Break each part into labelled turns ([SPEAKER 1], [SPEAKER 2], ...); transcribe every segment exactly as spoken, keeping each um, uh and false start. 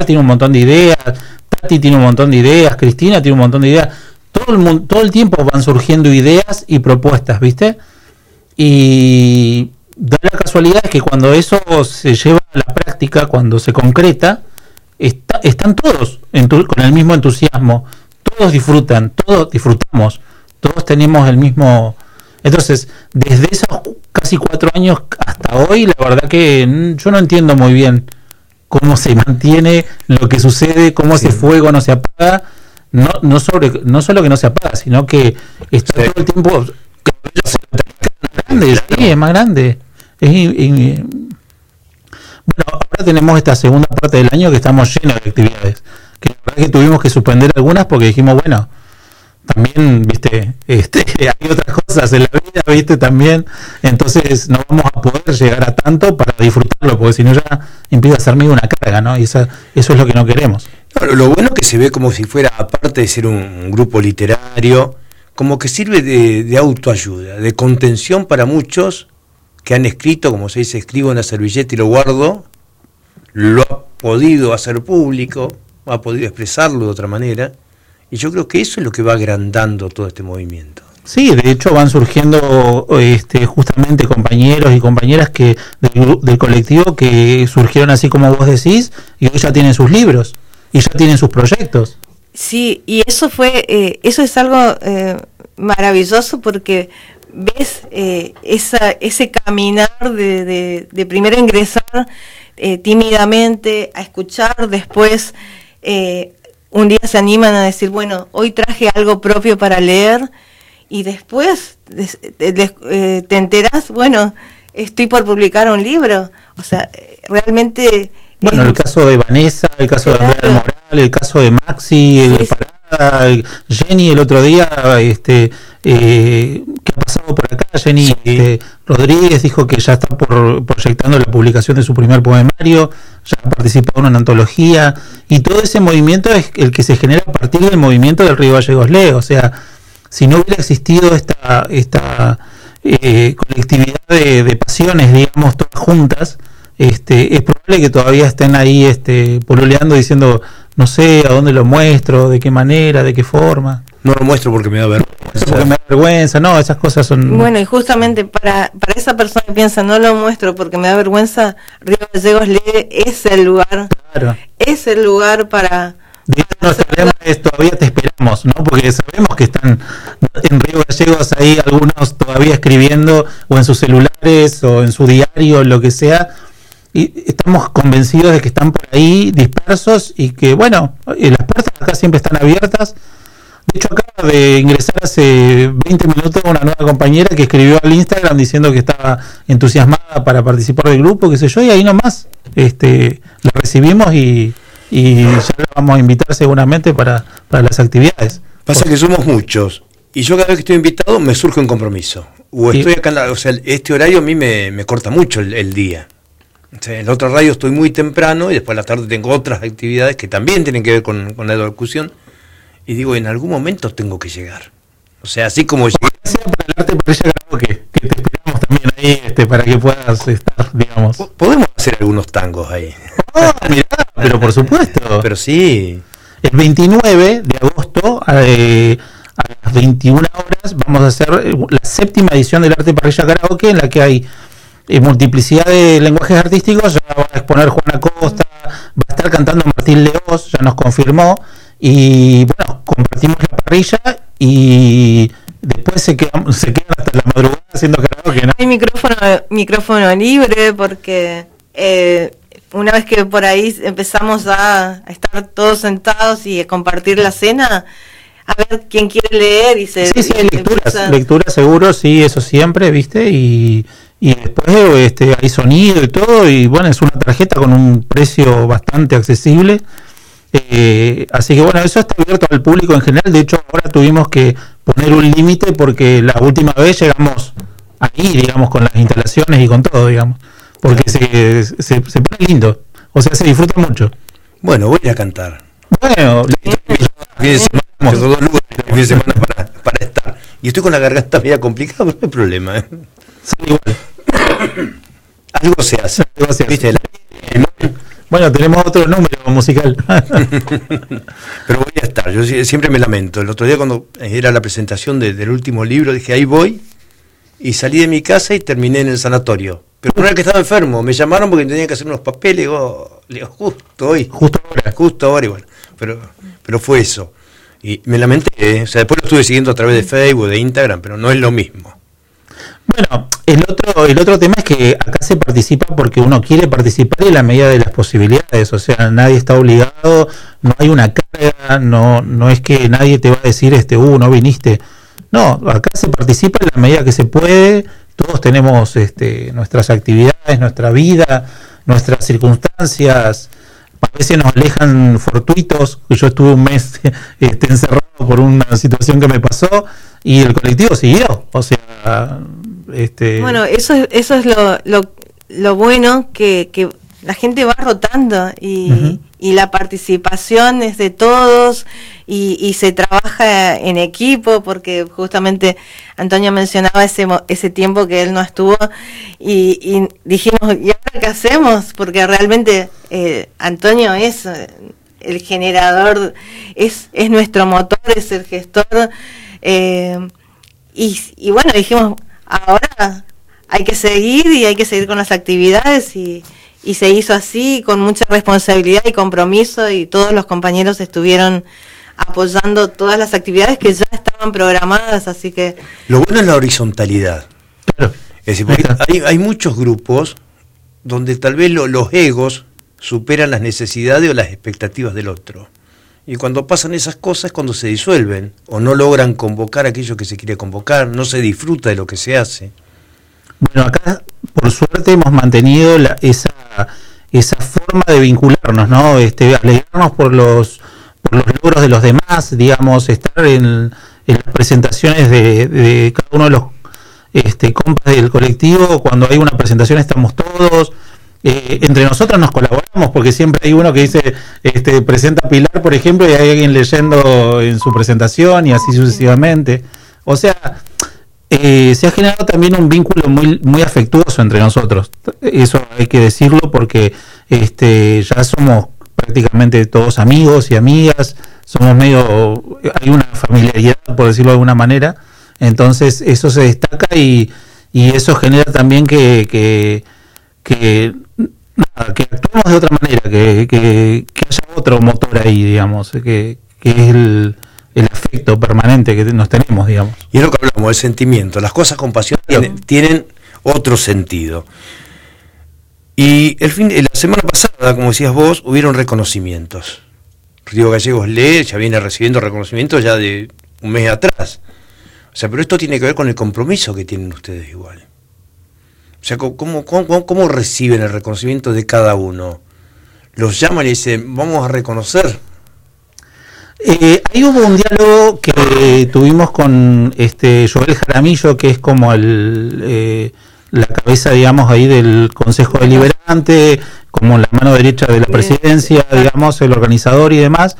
[SPEAKER 1] tiene un montón de ideas, Tati tiene un montón de ideas, Cristina tiene un montón de ideas. Todo el mundo, todo el tiempo van surgiendo ideas y propuestas, ¿viste? Y da la casualidad que cuando eso se lleva a la práctica, cuando se concreta, está, están todos en tu, con el mismo entusiasmo, todos disfrutan, todos disfrutamos, todos tenemos el mismo. Entonces, desde esos casi cuatro años hasta hoy, la verdad que yo no entiendo muy bien cómo se mantiene lo que sucede, cómo sí. ese fuego no se apaga, no no sobre no solo que no se apaga, sino que está sí. todo el tiempo grande, sí, es más grande. Es, es, bueno, ahora tenemos esta segunda parte del año que estamos llenos de actividades, que la verdad que tuvimos que suspender algunas porque dijimos, bueno, también, viste, este, hay otras cosas en la vida, viste, también, entonces no vamos a poder llegar a tanto para disfrutarlo, porque si no ya empieza a ser medio una carga, ¿no? Y esa, eso es lo que no queremos.
[SPEAKER 2] Claro, lo bueno que se ve como si fuera, aparte de ser un, un grupo literario, como que sirve de, de autoayuda, de contención para muchos que han escrito, como se dice, escribo en la servilleta y lo guardo, lo ha podido hacer público, ha podido expresarlo de otra manera. Y yo creo que eso es lo que va agrandando todo este movimiento.
[SPEAKER 1] Sí, de hecho van surgiendo este, justamente compañeros y compañeras que del, del colectivo que surgieron así como vos decís, y hoy ya tienen sus libros, y ya tienen sus proyectos.
[SPEAKER 3] Sí, y eso fue, eh, eso es algo eh, maravilloso porque ves eh, esa, ese caminar de, de, de primero ingresar eh, tímidamente, a escuchar, después eh, un día se animan a decir, bueno, hoy traje algo propio para leer, y después te, te, eh, te enterás, bueno, estoy por publicar un libro. O sea, realmente...
[SPEAKER 1] Bueno, es, el caso de Vanessa, el caso claro. de Andrea Moral, el caso de Maxi, el de Parada, el, Jenny el otro día, este, eh, ¿qué ha pasado por acá? Jenny sí. este, Rodríguez dijo que ya está por, proyectando la publicación de su primer poemario, ya ha participado en una antología, y todo ese movimiento es el que se genera a partir del movimiento del Río Gallegos Lee. O sea, si no hubiera existido esta esta eh, colectividad de, de pasiones, digamos, todas juntas, este, es probable que todavía estén ahí este, pololeando diciendo, no sé a dónde lo muestro, de qué manera, de qué forma.
[SPEAKER 2] No lo muestro porque me da vergüenza.
[SPEAKER 1] Porque me da vergüenza, no, esas cosas son...
[SPEAKER 3] Bueno, y justamente para, para esa persona que piensa, no lo muestro porque me da vergüenza, Río Gallegos Lee es el lugar,
[SPEAKER 1] claro.
[SPEAKER 3] es el lugar para...
[SPEAKER 1] De hecho, nuestro lema es todavía te esperamos, ¿no? Porque sabemos que están en Río Gallegos ahí algunos todavía escribiendo, o en sus celulares, o en su diario, lo que sea, y estamos convencidos de que están por ahí dispersos y que, bueno, las puertas acá siempre están abiertas. De hecho, acaba de ingresar hace veinte minutos una nueva compañera que escribió al Instagram diciendo que estaba entusiasmada para participar del grupo, qué sé yo, y ahí nomás este, la recibimos y, y ya la vamos a invitar seguramente para, para las actividades.
[SPEAKER 2] Pasa que somos muchos, y yo cada vez que estoy invitado me surge un compromiso. O estoy acá, o sea, este horario a mí me, me corta mucho el, el día. O sea, en el otro radio estoy muy temprano y después a la tarde tengo otras actividades que también tienen que ver con, con la locución. Y digo, en algún momento tengo que llegar. O sea, así como llegué...
[SPEAKER 1] Para el arte por ella, que, que te esperamos también ahí este, para que puedas estar, digamos.
[SPEAKER 2] Podemos hacer algunos tangos ahí.
[SPEAKER 1] Oh, mirá, pero por supuesto.
[SPEAKER 2] Pero sí.
[SPEAKER 1] El veintinueve de agosto, eh, a las veintiuna horas, vamos a hacer la séptima edición del Arte Parrilla Karaoke, en la que hay eh, multiplicidad de lenguajes artísticos. Ya va a exponer Juana Costa, va a estar cantando Martín Leós, ya nos confirmó. Y bueno, compartimos la parrilla y después se quedan, se quedan hasta la madrugada haciendo karaoke, ¿no?
[SPEAKER 3] Hay micrófono, micrófono libre porque eh, una vez que por ahí empezamos a estar todos sentados y a compartir la cena, a ver quién quiere leer y se...
[SPEAKER 1] Sí, sí, hay lecturas, empieza... lecturas seguro, sí, eso siempre, ¿viste? Y, y después este, hay sonido y todo, y bueno, es una tarjeta con un precio bastante accesible. Eh, así que bueno, eso está abierto al público en general. De hecho, ahora tuvimos que poner un límite porque la última vez llegamos ahí, digamos, con las instalaciones y con todo, digamos, porque se, se, se pone lindo, o sea, se disfruta mucho.
[SPEAKER 2] Bueno, voy a ir a cantar.
[SPEAKER 1] Bueno,
[SPEAKER 2] fin de semana, tengo dos lugares fin de semana para, para estar. Y estoy con la garganta media complicada, pero no hay problema, ¿eh?
[SPEAKER 1] Sale igual.
[SPEAKER 2] Algo se hace.
[SPEAKER 1] Algo se hace.
[SPEAKER 2] ¿Viste? La,
[SPEAKER 1] Bueno, tenemos otro número musical.
[SPEAKER 2] Pero voy a estar, yo siempre me lamento. El otro día cuando era la presentación de, del último libro, dije, ahí voy, y salí de mi casa y terminé en el sanatorio. Pero no era que estaba enfermo, me llamaron porque tenía que hacer unos papeles, y digo, digo, justo hoy.
[SPEAKER 1] Justo ahora.
[SPEAKER 2] Justo ahora, y bueno, pero, pero fue eso. Y me lamenté, ¿eh? O sea, después lo estuve siguiendo a través de Facebook, de Instagram, pero no es lo mismo.
[SPEAKER 1] Bueno, el otro, el otro tema es que acá se participa porque uno quiere participar en la medida de las posibilidades, o sea, nadie está obligado, no hay una carga, no, no es que nadie te va a decir, este, uh, no viniste. No, acá se participa en la medida que se puede, todos tenemos este, nuestras actividades, nuestra vida, nuestras circunstancias, a veces nos alejan fortuitos, yo estuve un mes este, encerrado por una situación que me pasó y el colectivo siguió, o sea... Este...
[SPEAKER 3] Bueno, eso, eso es lo, lo, lo bueno, que, que la gente va rotando y, uh-huh. y la participación es de todos y, y se trabaja en equipo, porque justamente Antonio mencionaba ese, ese tiempo que él no estuvo y, y dijimos, ¿y ahora qué hacemos? Porque realmente eh, Antonio es el generador, es, es nuestro motor, es el gestor eh, y, y bueno, dijimos, ahora hay que seguir y hay que seguir con las actividades y, y se hizo así con mucha responsabilidad y compromiso y todos los compañeros estuvieron apoyando todas las actividades que ya estaban programadas, así que...
[SPEAKER 2] Lo bueno es la horizontalidad. Claro. Es decir, porque hay, hay muchos grupos donde tal vez lo, los egos superan las necesidades o las expectativas del otro. Y cuando pasan esas cosas, cuando se disuelven, o no logran convocar aquello que se quiere convocar, no se disfruta de lo que se hace.
[SPEAKER 1] Bueno, acá, por suerte, hemos mantenido la, esa, esa forma de vincularnos, ¿no? Este, alegrarnos por los, por los logros de los demás, digamos, estar en, en las presentaciones de, de cada uno de los este, compas del colectivo. Cuando hay una presentación estamos todos. Eh, entre nosotros nos colaboramos porque siempre hay uno que dice, este, presenta Pilar, por ejemplo, y hay alguien leyendo en su presentación y así sucesivamente. O sea, eh, se ha generado también un vínculo muy muy afectuoso entre nosotros. Eso hay que decirlo porque este, ya somos prácticamente todos amigos y amigas, somos medio, hay una familiaridad, por decirlo de alguna manera. Entonces eso se destaca y, y eso genera también que, que que nada, que actuemos de otra manera, que, que, que haya otro motor ahí, digamos, que, que es el, el afecto permanente que nos tenemos, digamos.
[SPEAKER 2] Y es lo que hablamos, el sentimiento, las cosas con pasión tienen, tienen otro sentido. Y el fin, la semana pasada, como decías vos, hubieron reconocimientos. Río Gallegos Lee ya viene recibiendo reconocimientos ya de un mes atrás. O sea, pero esto tiene que ver con el compromiso que tienen ustedes igual. O sea, ¿cómo, cómo, ¿cómo reciben el reconocimiento de cada uno? ¿Los llaman y dicen, vamos a reconocer?
[SPEAKER 1] Eh, ahí hubo un diálogo que tuvimos con este Joel Jaramillo, que es como el eh, la cabeza, digamos, ahí del Consejo Deliberante, como la mano derecha de la presidencia, digamos, el organizador y demás,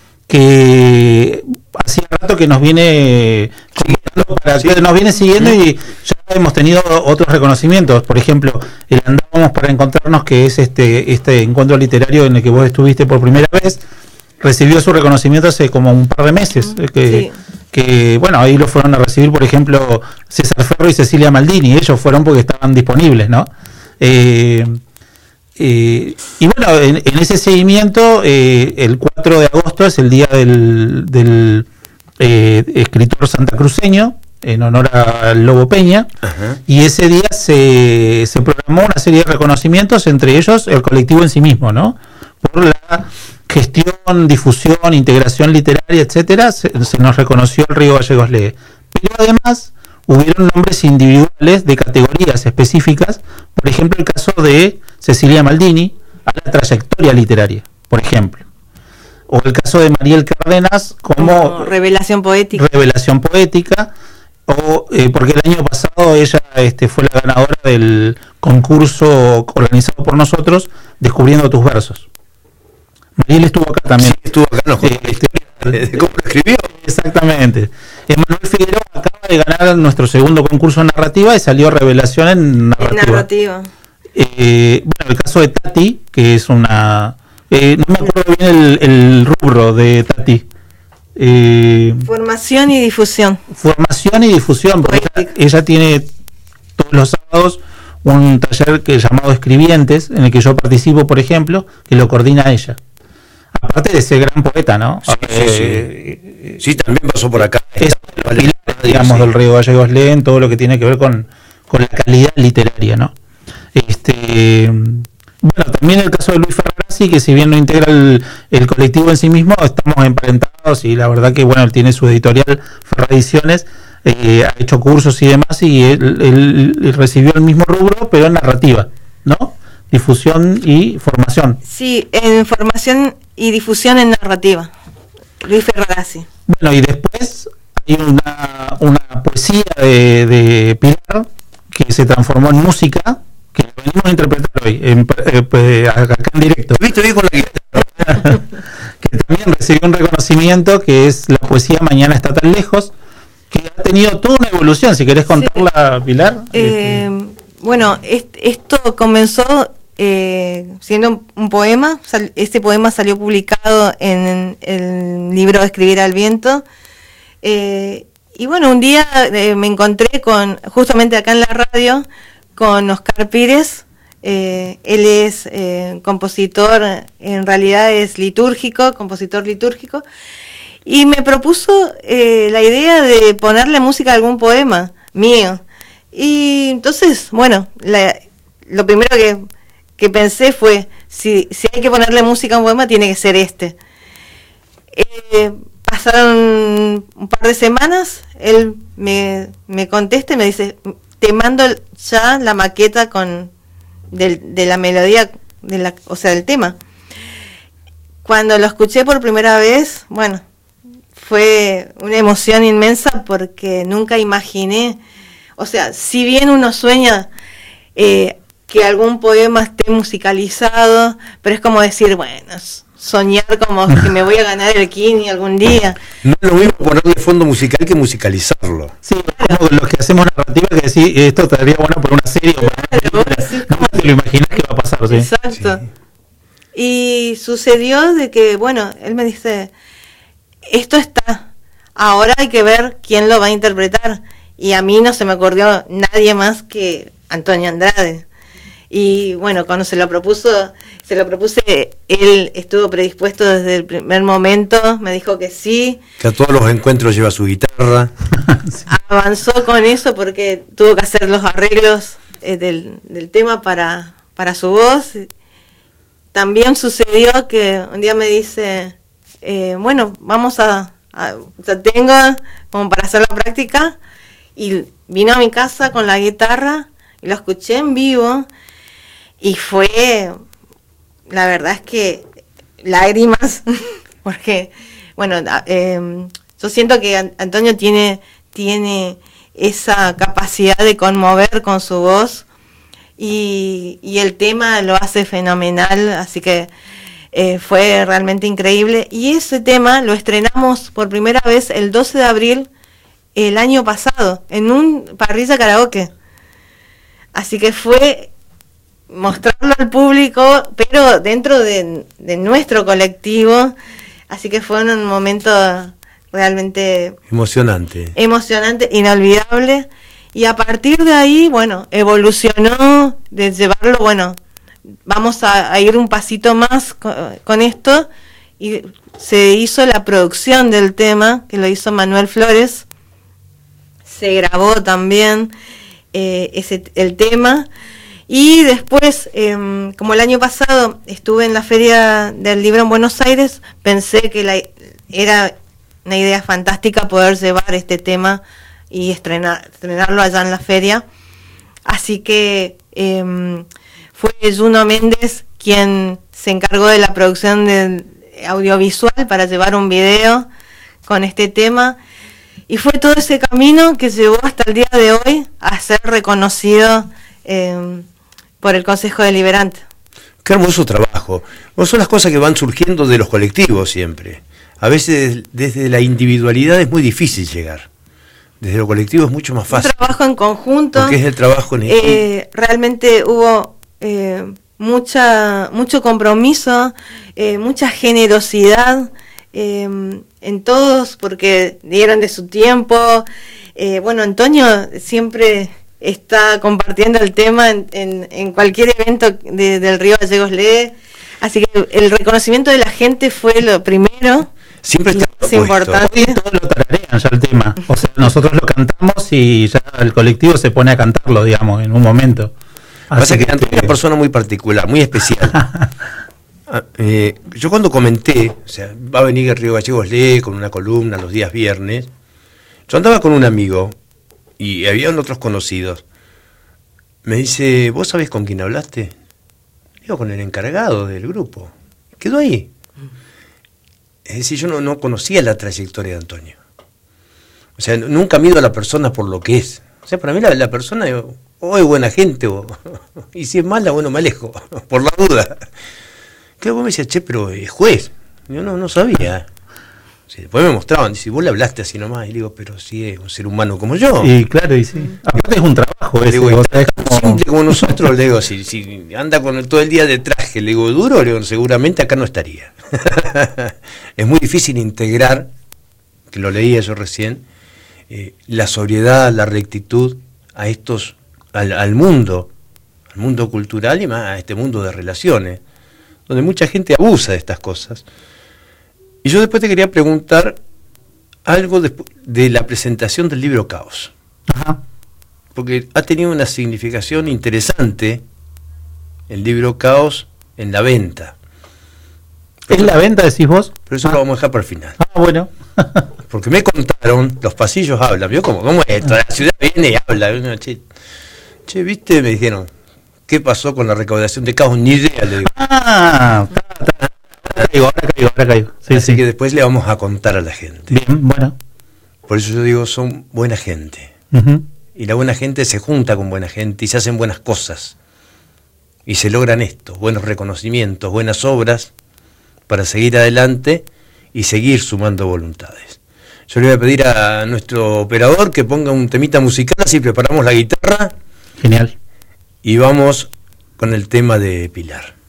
[SPEAKER 1] que hacía rato que nos viene para sí. que nos viene siguiendo y ya hemos tenido otros reconocimientos. Por ejemplo, el Andábamos para Encontrarnos, que es este este encuentro literario en el que vos estuviste por primera vez, recibió su reconocimiento hace como un par de meses, uh, que, sí. que bueno, ahí lo fueron a recibir, por ejemplo, César Ferro y Cecilia Maldini, ellos fueron porque estaban disponibles, ¿no? Eh, eh, y bueno, en, en ese seguimiento, eh, el cuatro de agosto es el día del, del eh, escritor santacruceño, en honor al Lobo Peña. Ajá. Y ese día se, se programó una serie de reconocimientos, entre ellos el colectivo en sí mismo, ¿no? Por la gestión, difusión, integración literaria, etcétera, se, se nos reconoció el Río Gallegos Lee. Pero además hubieron nombres individuales de categorías específicas, por ejemplo el caso de Cecilia Maldini, a la trayectoria literaria, por ejemplo. O el caso de Mariel Cárdenas como, como
[SPEAKER 3] revelación poética.
[SPEAKER 1] Revelación poética, o eh, porque el año pasado ella este, fue la ganadora del concurso organizado por nosotros, Descubriendo tus versos. Mariel estuvo acá también.
[SPEAKER 2] Sí, estuvo acá, no,
[SPEAKER 1] eh, este,
[SPEAKER 2] ¿cómo lo escribió?
[SPEAKER 1] Exactamente. Emanuel Figueroa acaba de ganar nuestro segundo concurso de narrativa y salió Revelación en narrativa.
[SPEAKER 3] narrativa.
[SPEAKER 1] Eh, bueno, el caso de Tati, que es una... Eh, no me acuerdo bien el, el rubro de Tati. Eh,
[SPEAKER 3] formación y difusión.
[SPEAKER 1] Formación y difusión, porque ella, ella tiene todos los sábados un taller que llamado Escribientes, en el que yo participo, por ejemplo, que lo coordina ella. Aparte de ser gran poeta, ¿no?
[SPEAKER 2] Sí,
[SPEAKER 1] eh,
[SPEAKER 2] sí, sí. Sí, también pasó por acá.
[SPEAKER 1] Es pilar, digamos, sí, del Río Gallegos Leen, todo lo que tiene que ver con, con la calidad literaria, ¿no? Este, bueno, también el caso de Luis Ferraresi, que si bien no integra el, el colectivo en sí mismo, estamos emparentados y la verdad que, bueno, él tiene su editorial Ferradiciones, eh, ha hecho cursos y demás, y él, él, él recibió el mismo rubro, pero en narrativa, ¿no? Difusión y formación.
[SPEAKER 3] Sí, en formación y difusión en narrativa. Luis Ferraresi.
[SPEAKER 1] Bueno, y después hay una, una poesía de, de Pilar que se transformó en música, que lo venimos a interpretar hoy, en, eh, acá en directo.
[SPEAKER 2] ¿Viste bien con la guitarra?
[SPEAKER 1] Que también recibió un reconocimiento, que es la poesía Mañana está tan lejos, que ha tenido toda una evolución. Si querés contarla, sí. Pilar.
[SPEAKER 3] Eh, este. Bueno, est- esto comenzó eh, siendo un, un poema. Sal- este poema salió publicado en, en el libro Escribir al viento. Eh, y bueno, un día eh, me encontré con, justamente acá en la radio, con Oscar Pires. Eh, él es eh, compositor, en realidad es litúrgico, compositor litúrgico, y me propuso eh, la idea de ponerle música a algún poema mío. Y entonces, bueno, la, lo primero que, que pensé fue, si, si hay que ponerle música a un poema, tiene que ser este. Eh, pasaron un par de semanas, él me, me contesta y me dice, te mando ya la maqueta con del, de la melodía, de la, o sea, del tema. Cuando lo escuché por primera vez, bueno, fue una emoción inmensa porque nunca imaginé, o sea, si bien uno sueña eh, que algún poema esté musicalizado, pero es como decir, bueno, soñar como que me voy a ganar el Kini algún día.
[SPEAKER 2] No es lo mismo ponerle fondo musical que musicalizarlo.
[SPEAKER 1] Sí, es como los que hacemos narrativa, que decís, esto estaría bueno por una serie o para una película. ¿Cómo te lo imaginas que va a pasar? ¿Sí?
[SPEAKER 3] Exacto.
[SPEAKER 2] Sí.
[SPEAKER 3] Y sucedió de que, bueno, él me dice, esto está, ahora hay que ver quién lo va a interpretar. Y a mí no se me ocurrió nadie más que Antonio Andrade. Y bueno, cuando se lo propuso, se lo propuse, él estuvo predispuesto desde el primer momento, me dijo que sí.
[SPEAKER 2] Que a todos los encuentros lleva su guitarra.
[SPEAKER 3] Sí. Avanzó con eso porque tuvo que hacer los arreglos eh, del, del tema para, para su voz. También sucedió que un día me dice, eh, bueno, vamos a, a, o sea, tengo como para hacer la práctica, y vino a mi casa con la guitarra y lo escuché en vivo y fue, la verdad es que lágrimas, porque, bueno, eh, yo siento que Antonio tiene, tiene esa capacidad de conmover con su voz. Y, y el tema lo hace fenomenal, así que eh, fue realmente increíble. Y ese tema lo estrenamos por primera vez el doce de abril el año pasado, en un parrilla karaoke. Así que fue mostrarlo al público, pero dentro de, de nuestro colectivo. Así que fue un momento realmente
[SPEAKER 2] emocionante,
[SPEAKER 3] emocionante, inolvidable. Y a partir de ahí, bueno, evolucionó de llevarlo, bueno, vamos a, a ir un pasito más con, con esto, y se hizo la producción del tema, que lo hizo Manuel Flores, se grabó también eh, ese el tema, y después, eh, como el año pasado estuve en la Feria del Libro en Buenos Aires, pensé que la, era una idea fantástica poder llevar este tema y estrenar, estrenarlo allá en la feria. Así que eh, fue Juno Méndez quien se encargó de la producción del audiovisual para llevar un video con este tema, y fue todo ese camino que llevó hasta el día de hoy a ser reconocido eh, por el Consejo Deliberante.
[SPEAKER 2] Qué hermoso trabajo. Bueno, son las cosas que van surgiendo de los colectivos siempre. A veces desde la individualidad es muy difícil llegar. Desde lo colectivo es mucho más fácil.
[SPEAKER 3] Un trabajo en conjunto.
[SPEAKER 2] Porque es el trabajo en equipo.
[SPEAKER 3] Eh, realmente hubo eh, mucha, mucho compromiso, eh, mucha generosidad eh, en todos, porque dieron de su tiempo. Eh, bueno, Antonio siempre está compartiendo el tema en, en, en cualquier evento de, del Río Gallegos Lee, así que el reconocimiento de la gente fue lo primero.
[SPEAKER 2] Siempre está
[SPEAKER 3] es importante.
[SPEAKER 1] Hoy todos lo tararean ya el tema, o sea, nosotros lo cantamos y ya el colectivo se pone a cantarlo, digamos, en un momento.
[SPEAKER 2] Pasa que Antonio es una persona muy particular, muy especial. eh, yo cuando comenté, o sea, va a venir el Río Gallegos Lee con una columna los días viernes, yo andaba con un amigo y habían otros conocidos. Me dice, ¿vos sabés con quién hablaste? Digo, con el encargado del grupo. Quedó ahí. Es decir, yo no, no conocía la trayectoria de Antonio. O sea, nunca mido a la persona por lo que es. O sea, para mí la, la persona o es buena gente, o, y si es mala, bueno, me alejo, por la duda. Que vos me decías, che, pero es juez. Yo no, no sabía. Sí, después me mostraban, dice, vos le hablaste así nomás, y digo, pero sí es un ser humano como yo.
[SPEAKER 1] Y claro, y sí. Aparte es un trabajo ese.
[SPEAKER 2] Digo,
[SPEAKER 1] o sea, es como...
[SPEAKER 2] simple como nosotros, le digo, si, si anda con el, todo el día de traje, le digo, duro, le digo, seguramente acá no estaría. Es muy difícil integrar, que lo leía yo recién, eh, la sobriedad, la rectitud a estos, al, al mundo, al mundo cultural y más a este mundo de relaciones, donde mucha gente abusa de estas cosas. Y yo después te quería preguntar algo de, de la presentación del libro Caos.
[SPEAKER 1] Ajá.
[SPEAKER 2] Porque ha tenido una significación interesante el libro Caos en la venta.
[SPEAKER 1] ¿Es la venta, decís vos?
[SPEAKER 2] Pero eso ah. lo vamos a dejar para el final.
[SPEAKER 1] Ah, bueno.
[SPEAKER 2] Porque me contaron, los pasillos hablan. ¿Vio cómo, cómo es esto? La ciudad viene y habla. Che, che, ¿viste? Me dijeron, ¿qué pasó con la recaudación de Caos? Ni idea, le digo.
[SPEAKER 1] Ah, está, está. Ahora caigo, ahora caigo, ahora caigo. Sí,
[SPEAKER 2] Así
[SPEAKER 1] sí.
[SPEAKER 2] que después le vamos a contar a la gente.
[SPEAKER 1] Bien, bueno.
[SPEAKER 2] Por eso yo digo, son buena gente.
[SPEAKER 1] Uh-huh.
[SPEAKER 2] Y la buena gente se junta con buena gente y se hacen buenas cosas. Y se logran esto, buenos reconocimientos, buenas obras, para seguir adelante y seguir sumando voluntades. Yo le voy a pedir a nuestro operador que ponga un temita musical, así preparamos la guitarra.
[SPEAKER 1] Genial.
[SPEAKER 2] Y vamos con el tema de Pilar.